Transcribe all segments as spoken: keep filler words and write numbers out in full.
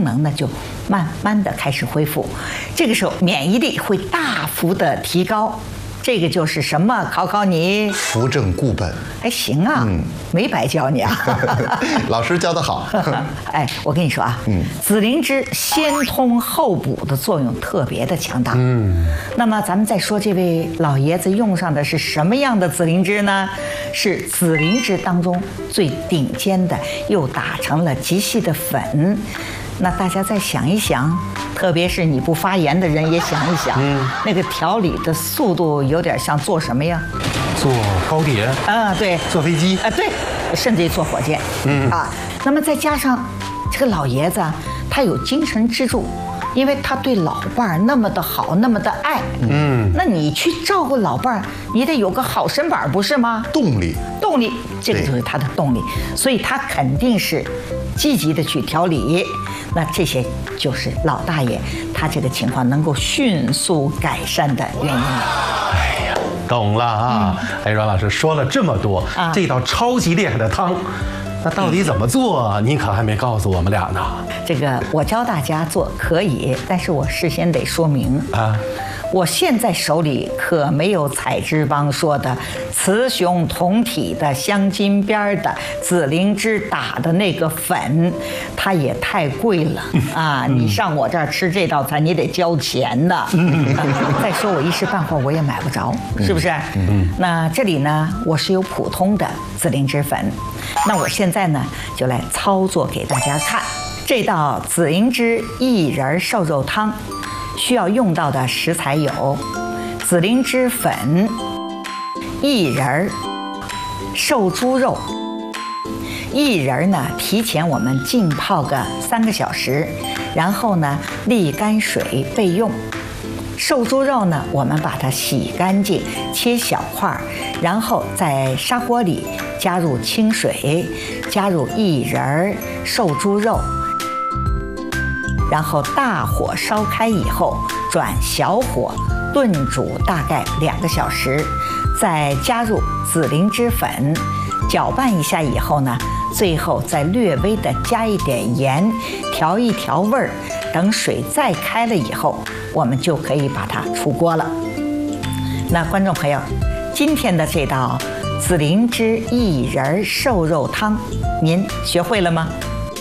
功能呢就慢慢的开始恢复，这个时候免疫力会大幅的提高。这个就是什么？考考你。 扶正固本。 哎，行啊，嗯、没白教你啊。 老师教得好。 哎，我跟你说啊，嗯，紫灵芝先通后补的作用特别的强大。嗯，那么咱们再说这位老爷子用上的是什么样的紫灵芝呢？是紫灵芝当中最顶尖的，又打成了极细的粉。那大家再想一想，特别是你不发炎的人也想一想，嗯，那个调理的速度有点像坐什么呀？ 坐高铁啊，对， 坐飞机啊，对，甚至于坐火箭，嗯啊。那么再加上这个老爷子，他有精神支柱，因为他对老伴儿那么的好，那么的爱，嗯，那你去照顾老伴儿，你得有个好身板，不是吗？ 动力， 动力，这个就是他的动力，所以他肯定是积极的去调理。那这些就是老大爷他这个情况能够迅速改善的原因了。 哎呀，懂了啊！嗯、哎，阮老师说了这么多，啊、这道超级厉害的汤，那到底怎么做？您可还没告诉我们俩呢。 这个我教大家做可以，但是我事先得说明啊。我现在手里可没有采之帮说的雌雄同体的镶金边的紫灵芝打的那个粉，它也太贵了啊！你上我这儿吃这道菜，你得交钱的。再说我一时半会儿我也买不着，是不是？那这里呢，我是有普通的紫灵芝粉，那我现在呢就来操作给大家看这道紫灵芝薏仁瘦肉汤。需要用到的食材有紫灵芝粉、薏仁、瘦猪肉。薏仁呢，提前我们浸泡个三个小时，然后呢沥干水备用。瘦猪肉呢，我们把它洗干净，切小块，然后在砂锅里加入清水，加入薏仁、瘦猪肉。然后大火烧开以后，转小火炖煮大概两个小时，再加入紫灵芝粉，搅拌一下以后呢，最后再略微的加一点盐，调一调味儿。等水再开了以后，我们就可以把它出锅了。那观众朋友，今天的这道紫灵芝薏仁瘦肉汤，您学会了吗？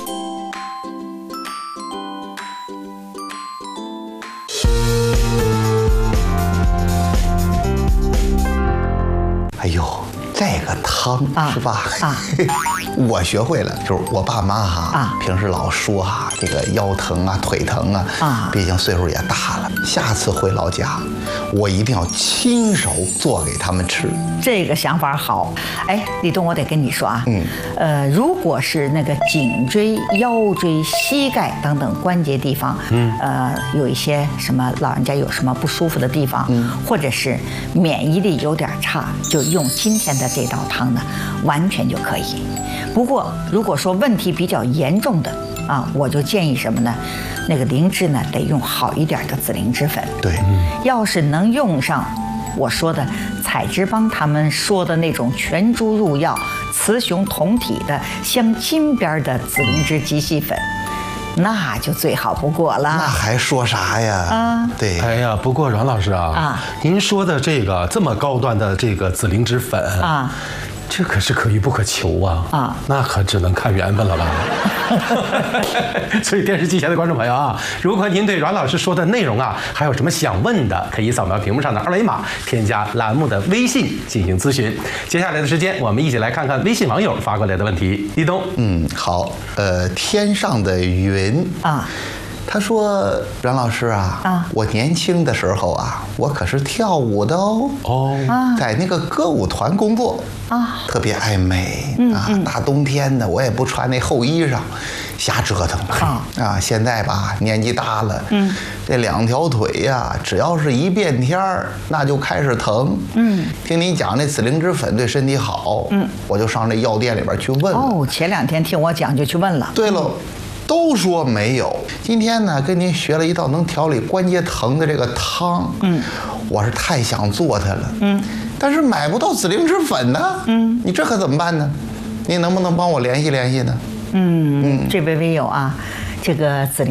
哎呦，这个汤、啊、是吧？啊，我学会了，就是我爸妈哈、啊，平时老说哈、啊，这个腰疼啊、腿疼啊，啊，毕竟岁数也大了。下次回老家，我一定要亲手做给他们吃。 这个想法好。哎，立冬，我得跟你说啊，嗯，呃，如果是那个颈椎、腰椎、膝盖等等关节地方，嗯，呃，有一些什么老人家有什么不舒服的地方，嗯，或者是免疫力有点差，就用今天的这道汤呢，完全就可以。不过，如果说问题比较严重的啊，我就建议什么呢？那个灵芝呢，得用好一点的紫灵芝粉。 对， 要是能用上我说的采之帮他们说的那种全株入药、雌雄同体的镶金边的紫灵芝极细粉，那就最好不过了。 那还说啥呀？啊，对。 哎呀，不过阮老师啊，啊，您说的这个这么高端的这个紫灵芝粉啊，这可是可遇不可求啊！啊，那可只能看缘分了吧。所以电视机前的观众朋友啊，如果您对阮老师说的内容啊还有什么想问的，可以扫描屏幕上的二维码，添加栏目的微信进行咨询。接下来的时间，我们一起来看看微信网友发过来的问题。立冬， 嗯，好，呃，天上的云啊。他说：“阮老师啊，啊，我年轻的时候啊，我可是跳舞的哦，哦，在那个歌舞团工作啊，特别爱美、嗯、啊。大冬天的，我也不穿那厚衣裳，瞎折腾啊。啊，现在吧，年纪大了，嗯，这两条腿呀、啊，只要是一变天儿，那就开始疼。嗯，听你讲那紫灵芝粉对身体好，嗯，我就上这药店里边去问了。 哦，前两天听我讲就去问了。 对喽。嗯，都说没有。今天呢，跟您学了一道能调理关节疼的这个汤，嗯，我是太想做它了，嗯，但是买不到紫灵芝粉呢，嗯，你这可怎么办呢？您能不能帮我联系联系呢？ 嗯嗯，这位微友啊，这个紫灵。